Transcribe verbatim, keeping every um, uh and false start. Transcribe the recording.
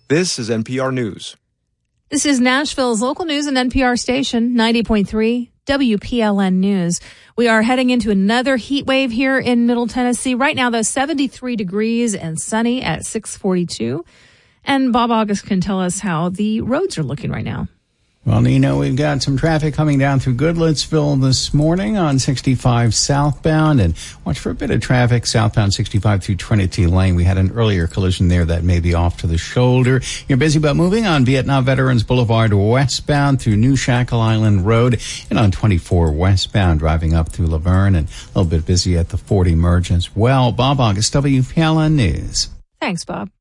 This is N P R News. This is Nashville's local news and N P R station, ninety point three W P L N News. We are heading into another heat wave here in Middle Tennessee. Right now, though, seventy-three degrees and sunny at six forty-two. And Bob August can tell us how the roads are looking right now. Well, Nina, we've got some traffic coming down through Goodlettsville this morning on sixty-five southbound, and watch for a bit of traffic southbound sixty-five through Trinity Lane. We had an earlier collision there that may be off to the shoulder. You're busy about moving on Vietnam Veterans Boulevard westbound through New Shackle Island Road, and on twenty-four westbound driving up through Laverne, and a little bit busy at the forty merge as well. Bob August, W P L N News. Thanks, Bob.